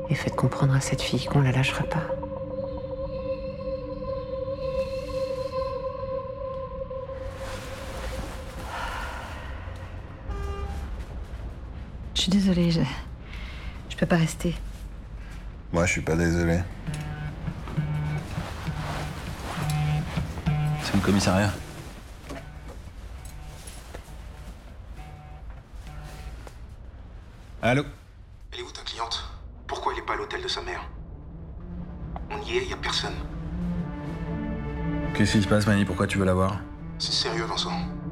Et faites comprendre à cette fille qu'on la lâchera pas. Je suis désolée, je peux pas rester. Moi, je suis pas désolé. C'est le commissariat. Allô? Elle est où ta cliente? Pourquoi elle est pas à l'hôtel de sa mère? On y est, y a personne. Qu'est-ce qui se passe, Mani? Pourquoi tu veux la voir? C'est sérieux, Vincent.